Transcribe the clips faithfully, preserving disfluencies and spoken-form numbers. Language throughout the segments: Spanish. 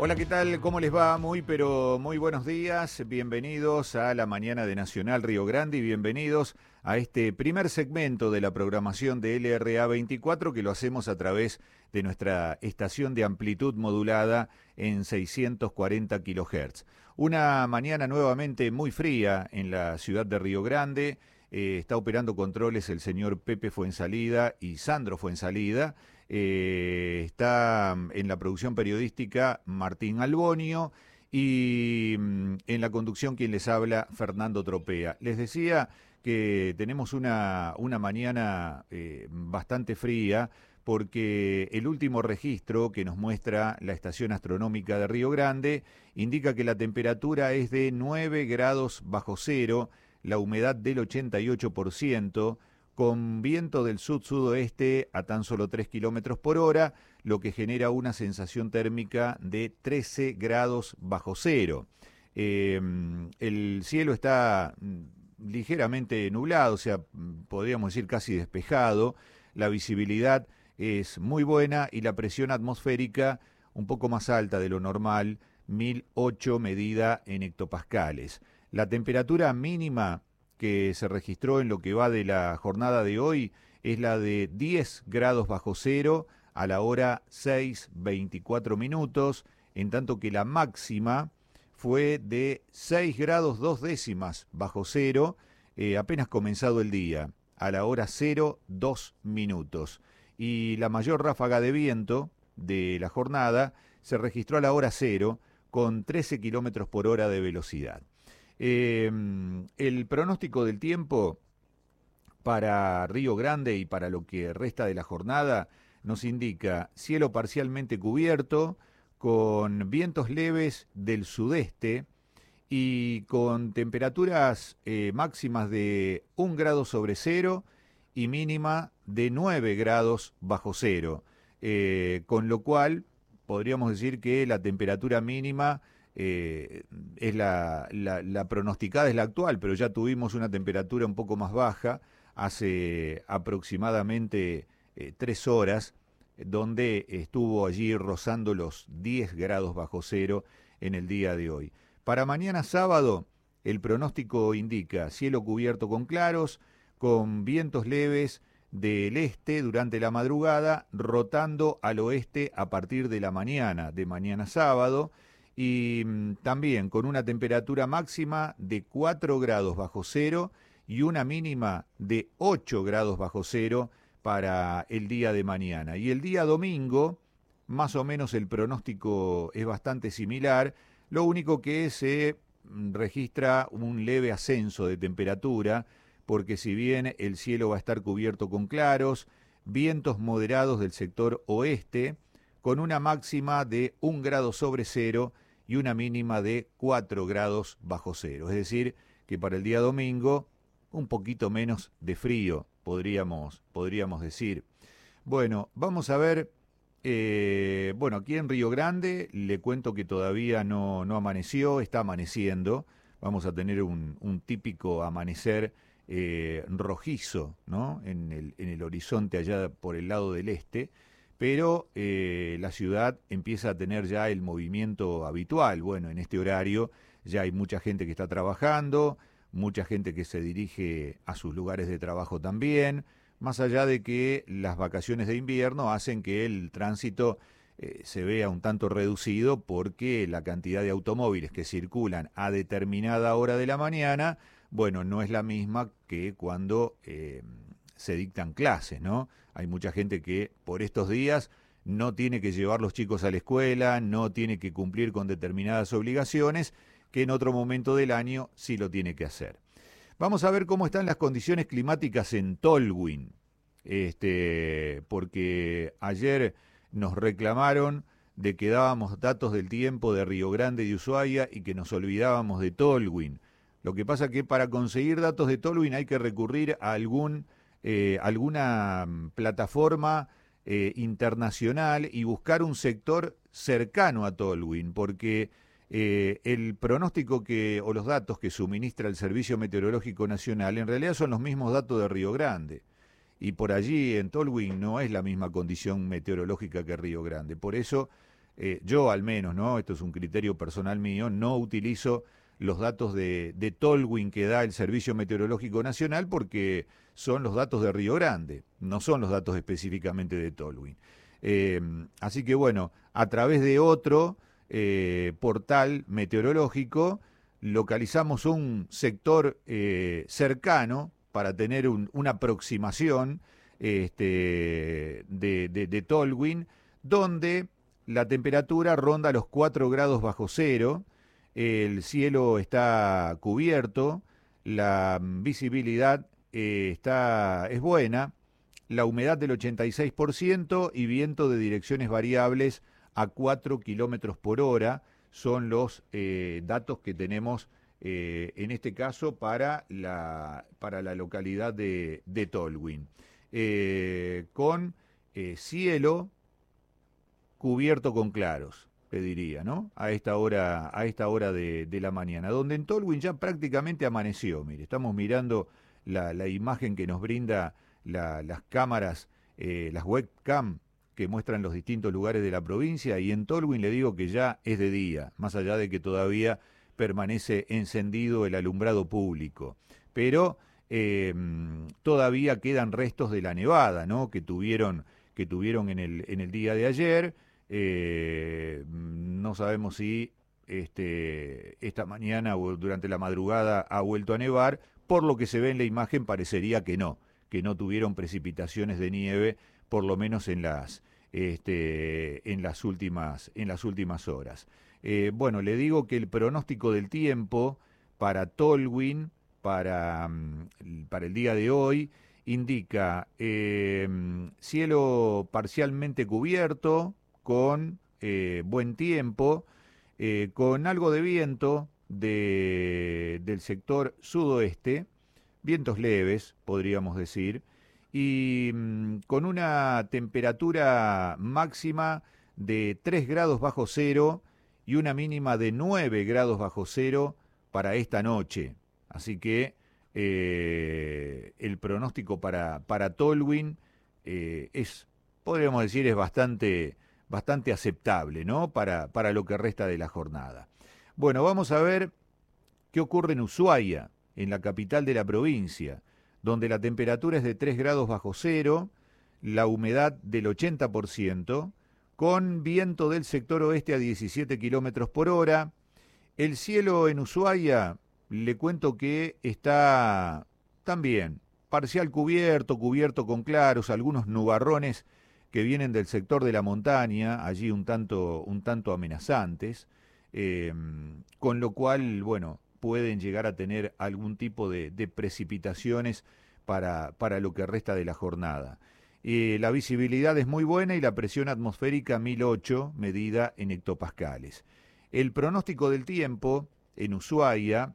Hola, ¿qué tal? ¿Cómo les va? Muy, pero muy buenos días. Bienvenidos a la mañana de Nacional Río Grande y bienvenidos a este primer segmento de la programación de L R A veinticuatro que lo hacemos a través de nuestra estación de amplitud modulada en seiscientos cuarenta kilohertz. Una mañana nuevamente muy fría en la ciudad de Río Grande. Eh, está operando controles el señor Pepe Fuensalida y Sandro Fuensalida. Eh, está en la producción periodística Martín Albonio y mm, en la conducción quien les habla, Fernando Tropea. Les decía que tenemos una, una mañana eh, bastante fría porque el último registro que nos muestra la estación astronómica de Río Grande indica que la temperatura es de nueve grados bajo cero, la humedad del ochenta y ocho por ciento, con viento del sud-sudoeste a tan solo tres kilómetros por hora, lo que genera una sensación térmica de trece grados bajo cero. Eh, el cielo está ligeramente nublado, o sea, podríamos decir casi despejado, la visibilidad es muy buena y la presión atmosférica un poco más alta de lo normal, mil ocho medida en hectopascales. La temperatura mínima que se registró en lo que va de la jornada de hoy es la de diez grados bajo cero a la hora seis veinticuatro minutos, en tanto que la máxima fue de seis grados dos décimas bajo cero, eh, apenas comenzado el día, a la hora cero dos minutos. Y la mayor ráfaga de viento de la jornada se registró a la hora cero, con trece kilómetros por hora de velocidad. Eh, el pronóstico del tiempo para Río Grande y para lo que resta de la jornada nos indica cielo parcialmente cubierto, con vientos leves del sudeste y con temperaturas eh, máximas de un grado sobre cero y mínima de nueve grados bajo cero, eh, con lo cual podríamos decir que la temperatura mínima Eh, es la, la, la pronosticada, es la actual, pero ya tuvimos una temperatura un poco más baja hace aproximadamente eh, tres horas, donde estuvo allí rozando los diez grados bajo cero en el día de hoy. Para mañana sábado, el pronóstico indica cielo cubierto con claros, con vientos leves del este durante la madrugada, rotando al oeste a partir de la mañana, de mañana sábado, y mm, también con una temperatura máxima de cuatro grados bajo cero y una mínima de ocho grados bajo cero para el día de mañana. Y el día domingo, más o menos el pronóstico es bastante similar, lo único que se mm, registra un leve ascenso de temperatura, porque si bien el cielo va a estar cubierto con claros, vientos moderados del sector oeste, con una máxima de un grado sobre cero y una mínima de cuatro grados bajo cero. Es decir, que para el día domingo, un poquito menos de frío, podríamos, podríamos decir. Bueno, vamos a ver, eh, bueno, aquí en Río Grande le cuento que todavía no, no amaneció, está amaneciendo. Vamos a tener un, un típico amanecer eh, rojizo, ¿no? En el, en el horizonte allá por el lado del este. Pero eh, la ciudad empieza a tener ya el movimiento habitual. Bueno, en este horario ya hay mucha gente que está trabajando, mucha gente que se dirige a sus lugares de trabajo también, más allá de que las vacaciones de invierno hacen que el tránsito eh, se vea un tanto reducido, porque la cantidad de automóviles que circulan a determinada hora de la mañana, bueno, no es la misma que cuando eh, se dictan clases, ¿no? Hay mucha gente que por estos días no tiene que llevar los chicos a la escuela, no tiene que cumplir con determinadas obligaciones, que en otro momento del año sí lo tiene que hacer. Vamos a ver cómo están las condiciones climáticas en Tolwyn, este, porque ayer nos reclamaron de que dábamos datos del tiempo de Río Grande y Ushuaia y que nos olvidábamos de Tolwyn. Lo que pasa que para conseguir datos de Tolwyn hay que recurrir a algún Eh, alguna plataforma eh, internacional y buscar un sector cercano a Tolwyn, porque eh, el pronóstico que o los datos que suministra el Servicio Meteorológico Nacional en realidad son los mismos datos de Río Grande. Y por allí en Tolwyn no es la misma condición meteorológica que Río Grande. Por eso eh, yo al menos, ¿no? Esto es un criterio personal mío, no utilizo los datos de, de Tolwyn que da el Servicio Meteorológico Nacional porque son los datos de Río Grande, no son los datos específicamente de Tolwyn. Eh, así que bueno, a través de otro eh, portal meteorológico localizamos un sector eh, cercano para tener un, una aproximación este, de, de, de Tolwyn, donde la temperatura ronda los cuatro grados bajo cero, el cielo está cubierto, la visibilidad eh, está, es buena, la humedad del ochenta y seis por ciento y viento de direcciones variables a cuatro kilómetros por hora son los eh, datos que tenemos eh, en este caso para la, para la localidad de, de Tolwyn. Eh, con eh, cielo cubierto con claros, te diría, ¿no? A esta hora, a esta hora de, de la mañana, donde en Tolwyn ya prácticamente amaneció. Mire, estamos mirando la, la imagen que nos brinda la, las cámaras, eh, las webcam que muestran los distintos lugares de la provincia, y en Tolwyn le digo que ya es de día, más allá de que todavía permanece encendido el alumbrado público. Pero eh, todavía quedan restos de la nevada, ¿no? Que tuvieron, que tuvieron en el, en el día de ayer. Eh, no sabemos si este, esta mañana o durante la madrugada ha vuelto a nevar. Por lo que se ve en la imagen parecería que no, que no tuvieron precipitaciones de nieve, por lo menos en las, este, en las, últimas, en las últimas horas. Eh, bueno, le digo que el pronóstico del tiempo para Tolwyn, para, para el día de hoy, indica eh, cielo parcialmente cubierto, con eh, buen tiempo, eh, con algo de viento de, del sector sudoeste, vientos leves, podríamos decir, y mm, con una temperatura máxima de tres grados bajo cero y una mínima de nueve grados bajo cero para esta noche. Así que eh, el pronóstico para, para Tolwyn eh, es, podríamos decir, es bastante... bastante aceptable, ¿no? Para, para lo que resta de la jornada. Bueno, vamos a ver qué ocurre en Ushuaia, en la capital de la provincia, donde la temperatura es de tres grados bajo cero, la humedad del ochenta por ciento, con viento del sector oeste a diecisiete kilómetros por hora. El cielo en Ushuaia, le cuento que está también parcial cubierto, cubierto con claros, algunos nubarrones que vienen del sector de la montaña, allí un tanto, un tanto amenazantes, eh, con lo cual, bueno, pueden llegar a tener algún tipo de, de precipitaciones para, para lo que resta de la jornada. Eh, la visibilidad es muy buena y la presión atmosférica mil ocho, medida en hectopascales. El pronóstico del tiempo en Ushuaia,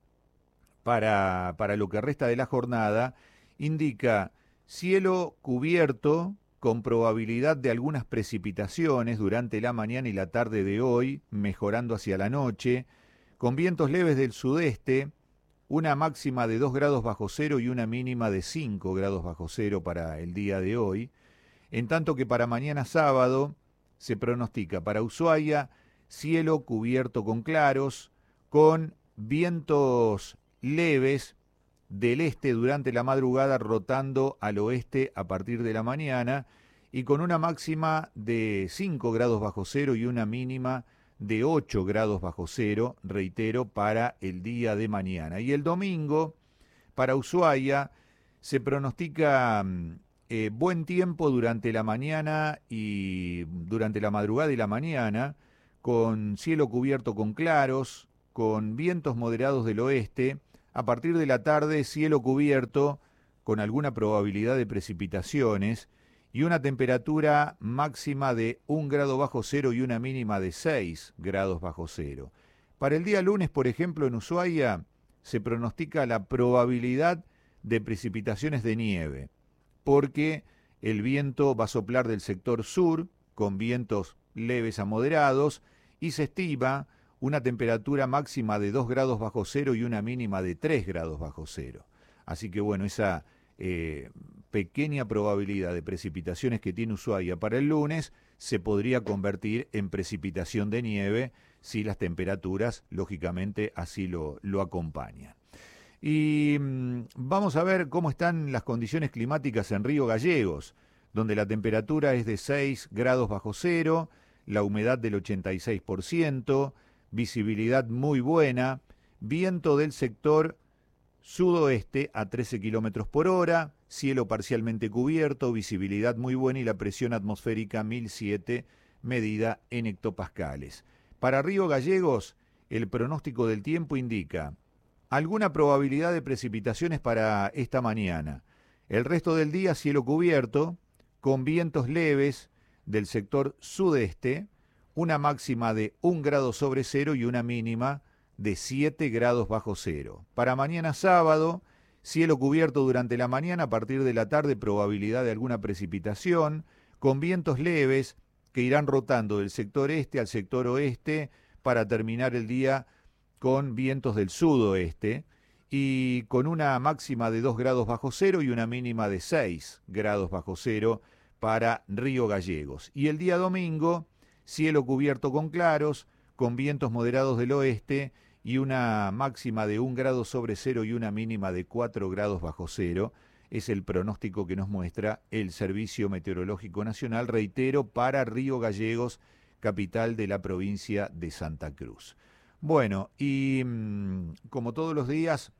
para, para lo que resta de la jornada, indica cielo cubierto, con probabilidad de algunas precipitaciones durante la mañana y la tarde de hoy, mejorando hacia la noche, con vientos leves del sudeste, una máxima de dos grados bajo cero y una mínima de cinco grados bajo cero para el día de hoy, en tanto que para mañana sábado se pronostica para Ushuaia cielo cubierto con claros, con vientos leves del este durante la madrugada, rotando al oeste a partir de la mañana, y con una máxima de cinco grados bajo cero y una mínima de ocho grados bajo cero, reitero, para el día de mañana. Y el domingo, para Ushuaia, se pronostica eh, buen tiempo durante la mañana y durante la madrugada y la mañana, con cielo cubierto con claros, con vientos moderados del oeste. A partir de la tarde, cielo cubierto, con alguna probabilidad de precipitaciones, y una temperatura máxima de un grado bajo cero y una mínima de seis grados bajo cero. Para el día lunes, por ejemplo, en Ushuaia, se pronostica la probabilidad de precipitaciones de nieve, porque el viento va a soplar del sector sur, con vientos leves a moderados, y se estima una temperatura máxima de dos grados bajo cero y una mínima de tres grados bajo cero. Así que bueno, esa eh, pequeña probabilidad de precipitaciones que tiene Ushuaia para el lunes se podría convertir en precipitación de nieve si las temperaturas, lógicamente, así lo, lo acompañan. Y mmm, vamos a ver cómo están las condiciones climáticas en Río Gallegos, donde la temperatura es de seis grados bajo cero, la humedad del ochenta y seis por ciento, visibilidad muy buena, viento del sector sudoeste a trece kilómetros por hora, cielo parcialmente cubierto, visibilidad muy buena y la presión atmosférica mil siete, medida en hectopascales. Para Río Gallegos, el pronóstico del tiempo indica alguna probabilidad de precipitaciones para esta mañana. El resto del día, cielo cubierto, con vientos leves del sector sudeste, una máxima de un grado sobre cero y una mínima de siete grados bajo cero. Para mañana sábado, cielo cubierto durante la mañana, a partir de la tarde probabilidad de alguna precipitación, con vientos leves que irán rotando del sector este al sector oeste para terminar el día con vientos del sudoeste y con una máxima de dos grados bajo cero y una mínima de seis grados bajo cero para Río Gallegos. Y el día domingo, cielo cubierto con claros, con vientos moderados del oeste y una máxima de un grado sobre cero y una mínima de cuatro grados bajo cero. Es el pronóstico que nos muestra el Servicio Meteorológico Nacional, reitero, para Río Gallegos, capital de la provincia de Santa Cruz. Bueno, y mmm, como todos los días,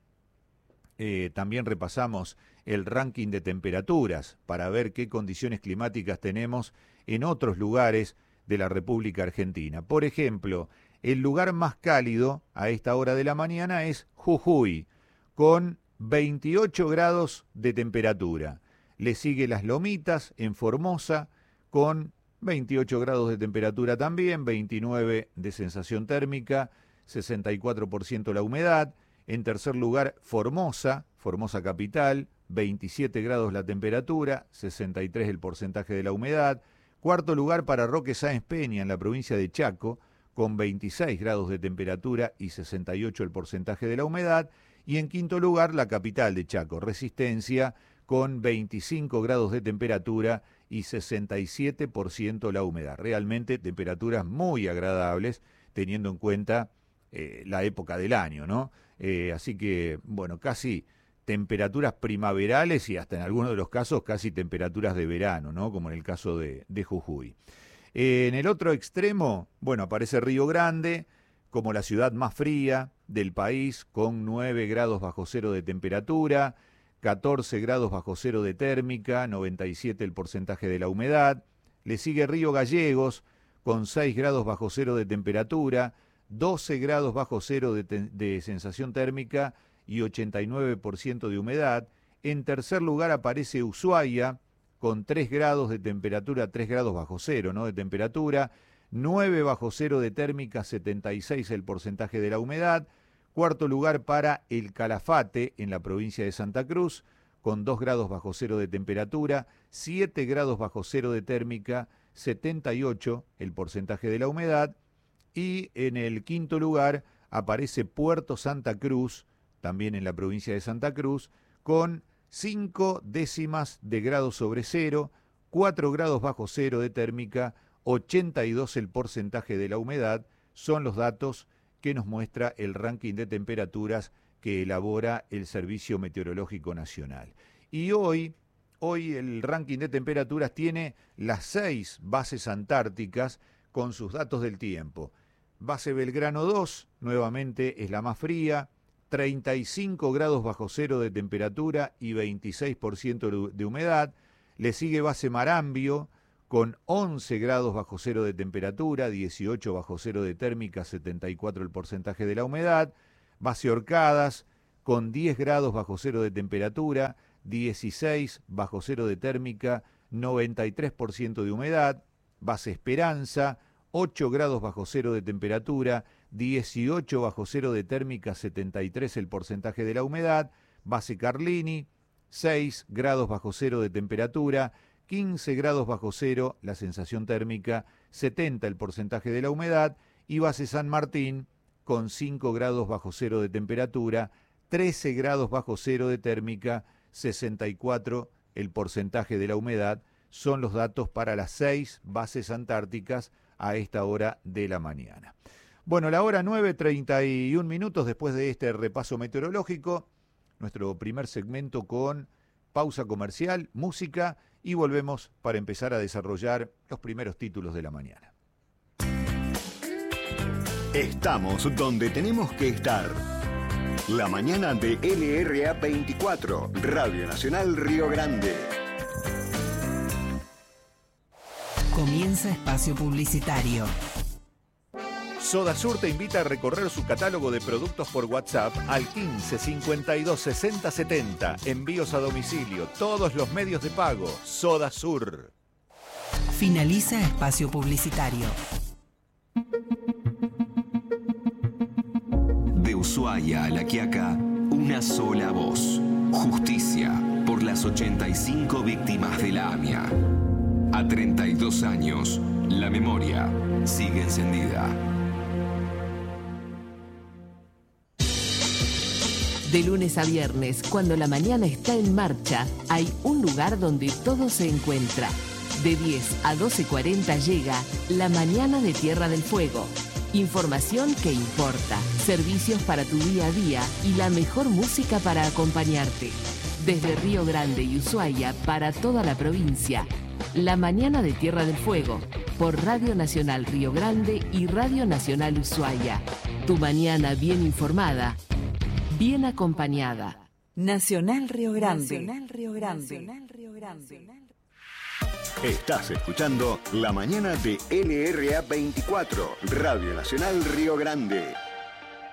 eh, también repasamos el ranking de temperaturas para ver qué condiciones climáticas tenemos en otros lugares de la República Argentina. Por ejemplo, el lugar más cálido a esta hora de la mañana es Jujuy, con veintiocho grados de temperatura. Le sigue Las Lomitas, en Formosa, con veintiocho grados de temperatura también, veintinueve de sensación térmica, sesenta y cuatro por ciento la humedad. En tercer lugar, Formosa, Formosa capital, veintisiete grados la temperatura, sesenta y tres el porcentaje de la humedad. Cuarto lugar para Roque Sáenz Peña, en la provincia de Chaco, con veintiséis grados de temperatura y sesenta y ocho el porcentaje de la humedad. Y en quinto lugar, la capital de Chaco, Resistencia, con veinticinco grados de temperatura y sesenta y siete por ciento la humedad. Realmente temperaturas muy agradables, teniendo en cuenta eh, la época del año, ¿no? Eh, así que, bueno, casi temperaturas primaverales y hasta en algunos de los casos casi temperaturas de verano, ¿no? Como en el caso de, de Jujuy. Eh, en el otro extremo, bueno, aparece Río Grande como la ciudad más fría del país, con nueve grados bajo cero de temperatura, catorce grados bajo cero de térmica, noventa y siete el porcentaje de la humedad. Le sigue Río Gallegos con seis grados bajo cero de temperatura, doce grados bajo cero de, de sensación térmica y ochenta y nueve por ciento de humedad. En tercer lugar aparece Ushuaia con tres grados de temperatura, tres grados bajo cero, ¿no? De temperatura, nueve bajo cero de térmica, setenta y seis el porcentaje de la humedad. Cuarto lugar para El Calafate, en la provincia de Santa Cruz, con dos grados bajo cero de temperatura, siete grados bajo cero de térmica, setenta y ocho el porcentaje de la humedad. Y en el quinto lugar aparece Puerto Santa Cruz, también en la provincia de Santa Cruz, con cinco décimas de grado sobre cero, cuatro grados bajo cero de térmica, ochenta y dos el porcentaje de la humedad. Son los datos que nos muestra el ranking de temperaturas que elabora el Servicio Meteorológico Nacional. Y hoy, hoy el ranking de temperaturas tiene las seis bases antárticas con sus datos del tiempo. Base Belgrano dos, nuevamente es la más fría, treinta y cinco grados bajo cero de temperatura y veintiséis por ciento de humedad. Le sigue Base Marambio con once grados bajo cero de temperatura, dieciocho bajo cero de térmica, setenta y cuatro el porcentaje de la humedad. Base Orcadas con diez grados bajo cero de temperatura, dieciséis bajo cero de térmica, noventa y tres por ciento de humedad. Base Esperanza, ocho grados bajo cero de temperatura, dieciocho bajo cero de térmica, setenta y tres el porcentaje de la humedad. Base Carlini, seis grados bajo cero de temperatura, quince grados bajo cero la sensación térmica, setenta el porcentaje de la humedad. Y Base San Martín con cinco grados bajo cero de temperatura, trece grados bajo cero de térmica, sesenta y cuatro el porcentaje de la humedad. son los datos para las seis bases antárticas a esta hora de la mañana. Bueno, la hora nueve, treinta y un minutos después de este repaso meteorológico, nuestro primer segmento con pausa comercial, música y volvemos para empezar a desarrollar los primeros títulos de la mañana. Estamos donde tenemos que estar. La mañana de L R A veinticuatro, Radio Nacional Río Grande. Comienza espacio publicitario. Sodasur te invita a recorrer su catálogo de productos por WhatsApp al quince cincuenta y dos sesenta setenta. Envíos a domicilio, todos los medios de pago. Sodasur. Finaliza espacio publicitario. De Ushuaia a La Quiaca, una sola voz. Justicia por las ochenta y cinco víctimas de la AMIA. A treinta y dos años, la memoria sigue encendida. De lunes a viernes, cuando la mañana está en marcha, hay un lugar donde todo se encuentra. De diez a doce cuarenta llega La Mañana de Tierra del Fuego. Información que importa, servicios para tu día a día y la mejor música para acompañarte. Desde Río Grande y Ushuaia para toda la provincia. La Mañana de Tierra del Fuego, por Radio Nacional Río Grande y Radio Nacional Ushuaia. Tu mañana bien informada, bien acompañada. Nacional Río Grande. Nacional Río Grande. Nacional Río Grande. Estás escuchando La mañana de L R A veinticuatro, Radio Nacional Río Grande.